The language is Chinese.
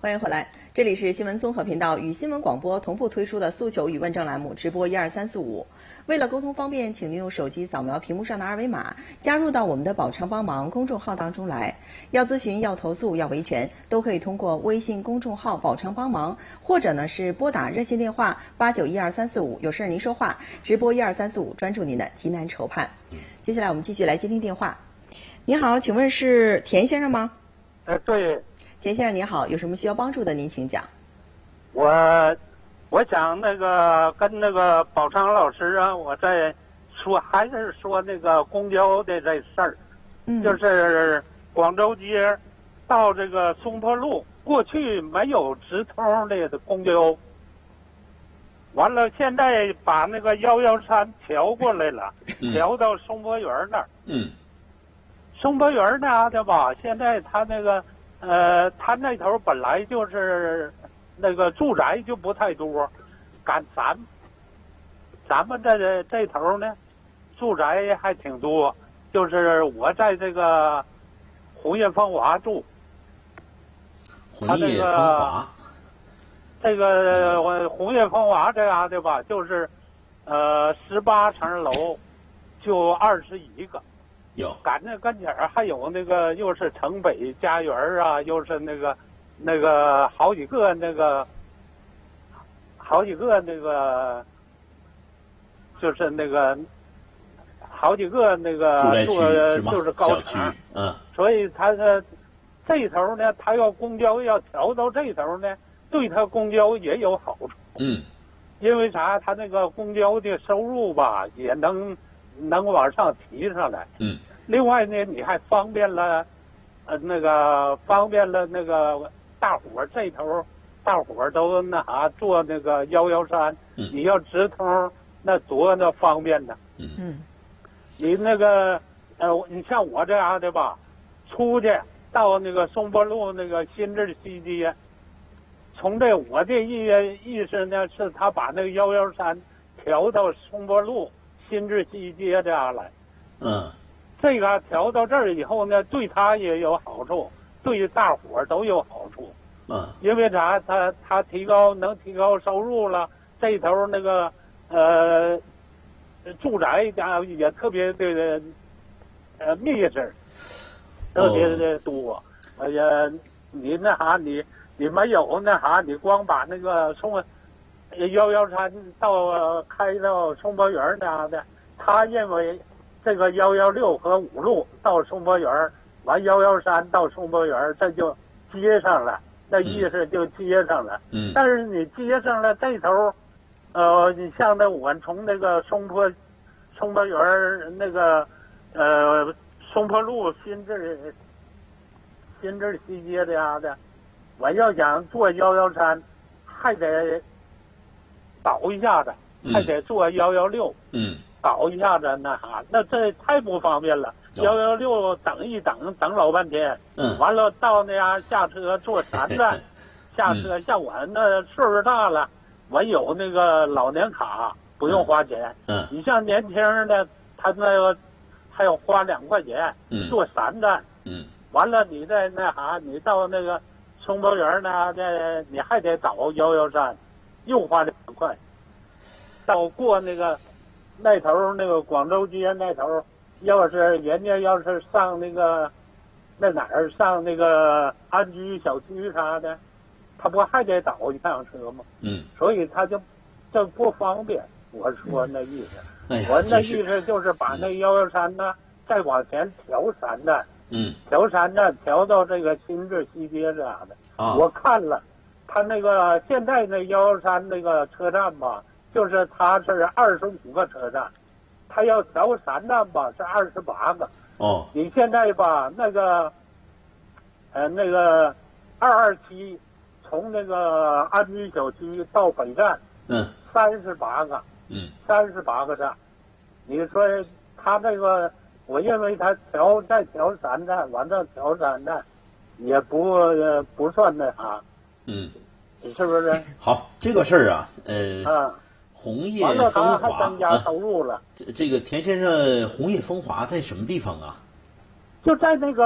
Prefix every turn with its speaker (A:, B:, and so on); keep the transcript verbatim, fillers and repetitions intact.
A: 欢迎回来，这里是新闻综合频道与新闻广播同步推出的诉求与问政栏目直播一二三四五。为了沟通方便，请您用手机扫描屏幕上的二维码，加入到我们的保常帮忙公众号当中来。要咨询、要投诉、要维权，都可以通过微信公众号保常帮忙，或者呢是拨打热线电话八九一二三四五，有事您说话，直播一二三四五，专注您的急难愁盼。接下来我们继续来接听电话。你好，请问是田先生吗？
B: 呃，对。
A: 田先生您好，有什么需要帮助的您请讲。
B: 我我想那个跟那个宝昌老师啊，我在说还是说那个公交的这事儿，
A: 嗯，
B: 就是广州街到这个松坡路，过去没有直通的公交，完了现在把那个幺幺三调过来了，调到松坡园那儿。
C: 嗯，
B: 松坡园那的吧，现在他那个。呃，他那头本来就是那个住宅就不太多，赶咱咱们这这头呢，住宅还挺多。就是我在这个红叶风华住，
C: 红叶风华，
B: 这个我红叶风华这样的吧，就是呃十八层楼，就二十一个。
C: 有
B: 赶那跟前儿还有那个又是城北家园啊，又是那个那个好几个那个好几个那个就是那个好几个那个
C: 住
B: 就是高层，
C: 嗯，
B: 所以他是这头呢，他要公交要调到这头呢，对他公交也有好处，
C: 嗯，
B: 因为啥？他那个公交的收入吧，也能。能往上提上来，
C: 嗯。
B: 另外呢，你还方便了，呃，那个方便了那个大伙儿这头，大伙儿都那啥坐那个幺幺三，
C: 嗯，
B: 你要直通，那多那方便呢。
C: 嗯
A: 嗯。
B: 你那个呃，你像我这样的吧，出去到那个松坡路那个新志西街，从这我的意意思呢，是他把那个幺幺三调到松坡路。新志西街这样来，
C: 嗯，
B: 这个调到这儿以后呢，对他也有好处，对大伙儿都有好处，
C: 嗯，
B: 因为啥？他他提高能提高收入了，这头那个呃住宅家也特别的呃密实，特别的多。哎呀，你那啥，你你没有那啥，你光把那个送。幺幺三到开到松坡园那样的，他认为这个幺幺六和五路到松坡园，完幺幺三到松坡园，这就接上了，那意思就接上了。
C: 嗯。
B: 但是你接上了这头，呃，你像那我从那个松坡松坡园那个呃松坡路新志新志西街这样的，我要想坐幺幺三，还得。倒一下子，还得坐幺幺六，
C: 嗯，
B: 倒一下子那啥，那这太不方便了。幺幺六等一等，等老半天，
C: 嗯，
B: 完了到那样下车坐三站，下车像我那岁数大了，我有那个老年卡，不用花钱。
C: 嗯，
B: 你像年轻的，他那个还要花两块钱，
C: 嗯，
B: 坐三站，
C: 嗯，
B: 完了你再那啥，你到那个松坡园呢，这你还得倒幺幺三。又花两块，到过那个那头那个广州街那头，要是人家要是上那个那哪儿上那个安居小区啥的，他不还得倒一趟车吗？
C: 嗯，
B: 所以他就这不方便。我说那意思，
C: 哎、
B: 我那意思就是把那幺幺三呢再往前调三站，
C: 嗯，
B: 调三站调到这个新志西街这样的。
C: 啊，
B: 我看了。他那个现在那幺幺三那个车站吧，就是它是二十五个车站，他要调三站吧是二十八个。
C: 哦，
B: 你现在吧那个，呃那个二二七，从那个安居小区到北站，
C: 嗯，
B: 三十八个，
C: 嗯，
B: 三十八个站，你说他这个，我认为他调再调三站，完了调三站，也不呃不算那啥。
C: 嗯，
B: 你是不是？
C: 好，这个事儿啊，呃，
B: 啊，
C: 红叶风华
B: 增加收入了。
C: 这这个田先生，红叶风华在什么地方啊？
B: 就在那个。